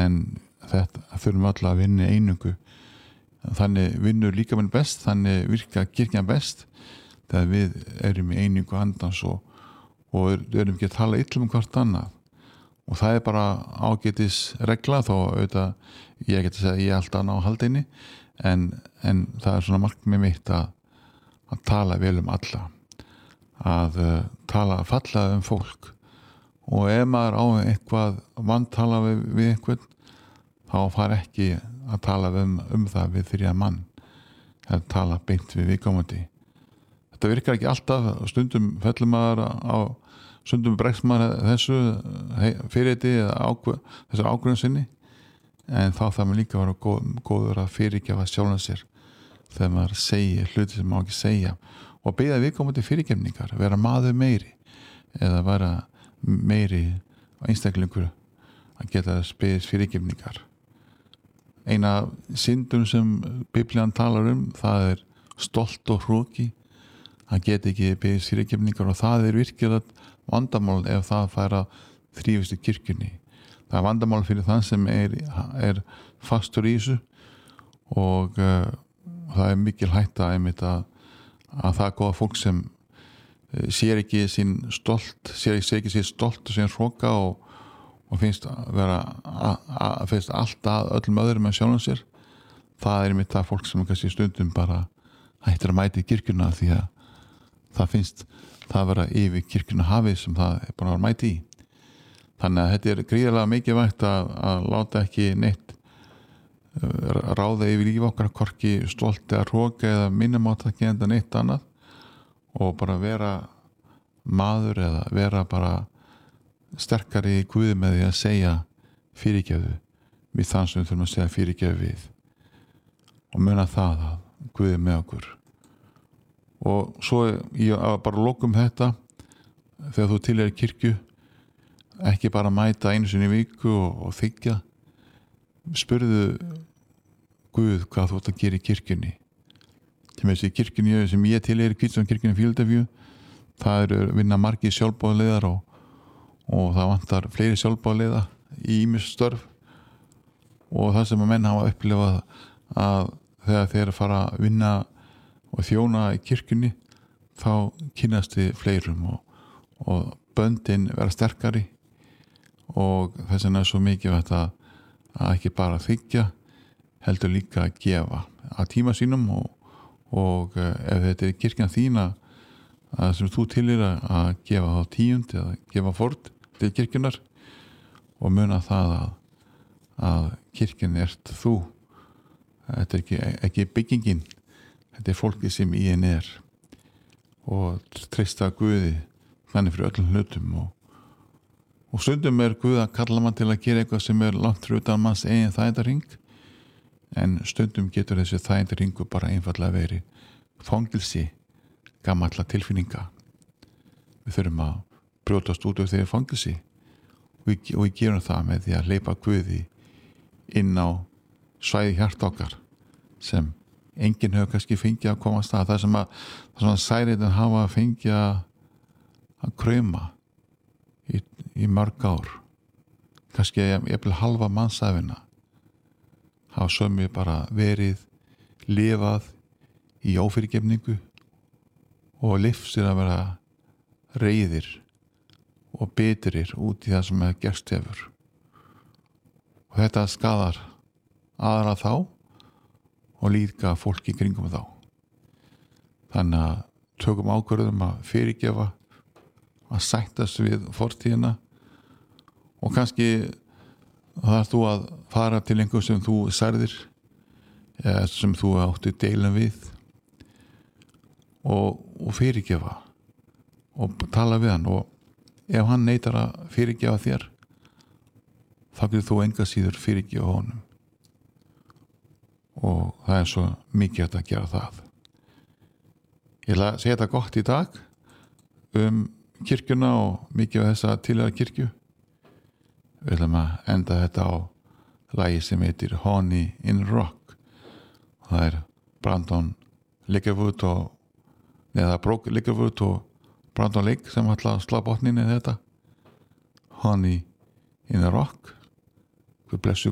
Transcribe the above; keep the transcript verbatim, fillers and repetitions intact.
en þetta þurfum öll að vinna einingu. Þannig vinnur líka minn best, þannig virka kirkjan best þegar við erum í einingu andans og, og erum ekki að tala illa um hvort annað. Og það er bara ágætis regla, þó auðvitað ég geti að segja ég er alltaf að ná haldinni, en, en það er svona markmið mitt að, að tala vel um alla, að uh, tala fallega um fólk. Og ef maður á eitthvað vantala við, við einhvern, þá far ekki að tala um, um það við þriðja mann, að tala beint við viðkomandi. Þetta virkar ekki alltaf, stundum fellur maður á, stundum bregst maður þessu fyrirheiti eða ákveð, þessar ákveðun sinni, en þá þarf maður líka að vera góð, góður að fyrirgefa sjálfan sér þegar maður segir hluti sem maður ekki segja og biðja viðkomandi fyrirgefningar, vera maður meiri eða vera meiri einstaklingur að geta beðist fyrirgefningar. Eina syndum sem Biblían talar um, það er stolt og hroki, að geta ekki beðist fyrirgefningar og það er virkilega vandamál ef það fær að þrífist í kirkjunni. Það er vandamál fyrir þann sem er, er fastur í þessu og uh, það er mikil hætta einmitt að, að það er góða fólk sem uh, sér ekki sín stolt, sér ekki, sér ekki sín stolt og sín hroka og, og finnst vera að, að, finnst allt að öllum öðrum en sjálfum sér. Það er einmitt það fólk sem kannski stundum bara hættir að mæta í kirkjuna því að það finnst það vera yfir kirkjuna hafið sem það er bara að mæti í. Þannig að þetta er gríðarlega mikilvægt að, að láta ekki neitt ráða yfir líf okkar, hvorki stolt eða hroka eða minnum á það enda neitt annað og bara vera maður eða vera bara sterkari í Guði með því að segja fyrirgefðu við þann sem við þurfum að segja fyrirgefðu við og muna það að Guði með okkur. Og svo ég bara lokum þetta þegar þú til er í kirkju, ekki bara mæta einu sinni í viku og, og þiggja, spurðu Guð hvað þú ert að gera í kirkjunni. Til með þessi kirkjunni sem ég til er í Hvítuvatns kirkjunni Fíladelfíu, það eru vinna margir sjálfboðaliðar og, og það vantar fleiri sjálfboðaliða í ýmis störf og það sem að menn hafa upplifað að þegar þeir fara að vinna og þjóna í kirkjunni þá kynnast við fleirum og, og böndin vera sterkari og þess vegna er svo mikið að, að ekki bara þiggja heldur líka að gefa að tíma sínum og, og ef þetta er kirkjan þína að sem þú tilir að gefa þá tíund eða gefa fórn til kirkjunar og muna það að, að kirkjan ert þú, þetta er ekki, ekki byggingin, þetta er fólkið sem í henni er og treysta Guði þannig fyrir öllum hlutum og, og stundum er Guð að kalla mann til að gera eitthvað sem er langt fyrir utan manns eigin þægindarhring en stundum getur þessi þægindarhringur bara einfallega verið fangilsi gamalla tilfinninga. Við þurfum að brjótast út úr þeirri fangilsi og við, og við gerum það með því að hleypa Guði inn á svæði hjarta okkar sem enginn hefur kannski fengið að komast að það sem að, það sem að særiðin hafa fengið að, að krauma í, í mörg ár kannski ég, ég vil halva mannsæfina hafa sömu bara verið lifað í ófyrirgefningu og lífsir að vera reiðir og bitrir út í það sem hefur gerst hefur og þetta skadar aðra þá og líka fólki í kringum þá. Þannig að tökum ákvörðum að fyrirgefa, að sættast við fortíðina og kannski þarf þú að fara til einhver sem þú særðir eða sem þú áttu deilum við og, og fyrirgefa og tala við hann og ef hann neitar að fyrirgefa þér þá getur þú enga síður fyrirgefa honum og það er svo mikið að gera það. Ég ætla að segja þetta gott í dag um kirkjuna og mikið af þessa tilhæra kirkju. Við ætlum að enda þetta á lagi sem heitir Honey in Rock. Það er Brandon Licklewood og neða Brooke Licklewood og Brandon Lake sem ætla að slá botninni þetta. Honey in Rock. Guð blessi